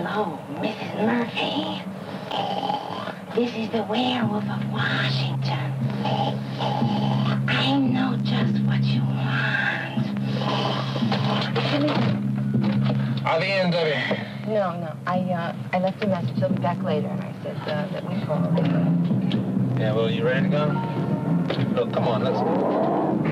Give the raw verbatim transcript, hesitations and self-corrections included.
Hello, Missus Murphy. This is the werewolf of Washington. I know just what you want. Are the in, Debbie? No, no. I uh, I left a message. He'll be back later, and I said uh, that we called. Yeah, well, you ready to go? Look, come on, let's...